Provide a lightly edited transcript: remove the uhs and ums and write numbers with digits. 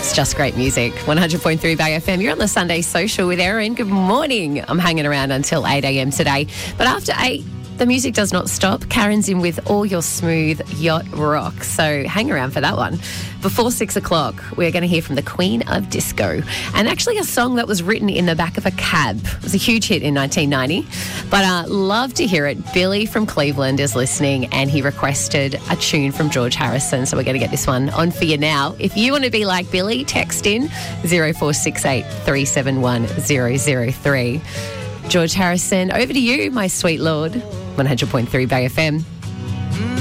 It's just great music. 100.3 Bay FM. You're on the Sunday Social with Erin. Good morning. I'm hanging around until 8 a.m. today. But after 8, the music does not stop. Karen's in with all your smooth yacht rock. So hang around for that one. Before 6 o'clock, we're going to hear from the Queen of Disco. And actually a song that was written in the back of a cab. It was a huge hit in 1990. But love to hear it. Billy from Cleveland is listening and he requested a tune from George Harrison. So we're going to get this one on for you now. If you want to be like Billy, text in 0468 371 003. George Harrison, over to you, my sweet lord. 100.3 Bay FM.